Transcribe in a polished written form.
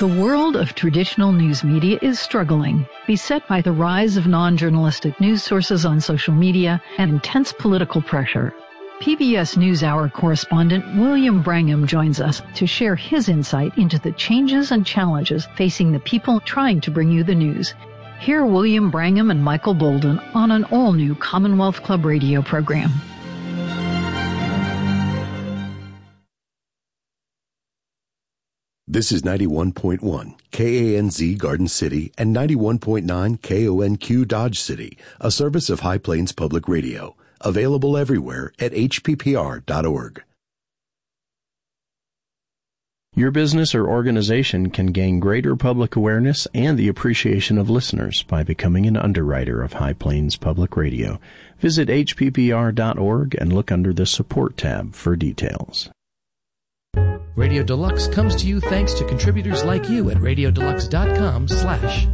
The world of traditional news media is struggling, beset by the rise of non-journalistic news sources on social media and intense political pressure. PBS NewsHour correspondent William Brangham joins us to share his insight into the changes and challenges facing the people trying to bring you the news. Hear William Brangham and Michael Bolden on an all-new Commonwealth Club radio program. This is 91.1 KANZ Garden City and 91.9 KONQ Dodge City, a service of High Plains Public Radio, available everywhere at hppr.org. Your business or organization can gain greater public awareness and the appreciation of listeners by becoming an underwriter of High Plains Public Radio. Visit hppr.org and look under the Support tab for details. Radio Deluxe comes to you thanks to contributors like you at radiodeluxe.com/